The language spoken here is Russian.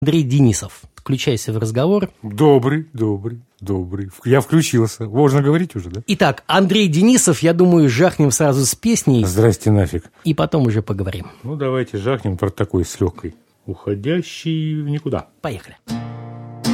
Андрей Денисов. Включайся в разговор. Добрый. Я включился. Можно говорить уже, да? Итак, Андрей Денисов, я думаю, жахнем сразу с песней. Здрасте нафиг. И потом уже поговорим. Ну, давайте жахнем про такой с легкой. Уходящий в никуда. Поехали.